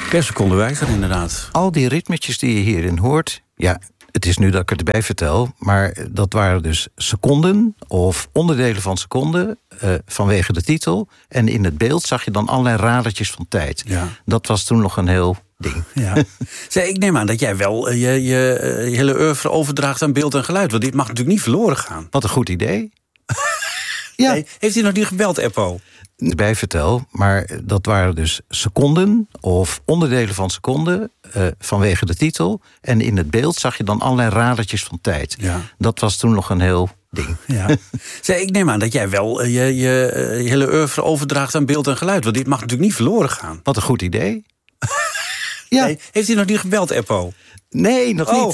Per seconde wijzer, inderdaad. Al die ritmetjes die je hierin hoort... ja, het is nu dat ik het erbij vertel... maar dat waren dus seconden of onderdelen van seconden... vanwege de titel. En in het beeld zag je dan allerlei radertjes van tijd. Ja. Dat was toen nog een heel ding. Ja. Zeg, ik neem aan dat jij wel je hele oeuvre overdraagt aan beeld en geluid. Want dit mag natuurlijk niet verloren gaan. Wat een goed idee. Ja. Nee, heeft hij nog niet gebeld, Eppo? Erbij vertel, maar dat waren dus seconden of onderdelen van seconden... vanwege de titel. En in het beeld zag je dan allerlei radertjes van tijd. Ja. Dat was toen nog een heel ding. Ja. Zeg, ik neem aan dat jij wel je hele oeuvre overdraagt aan beeld en geluid. Want dit mag natuurlijk niet verloren gaan. Wat een goed idee. Ja. Nee, heeft hij nog niet gebeld, Eppo? Nee, nog niet.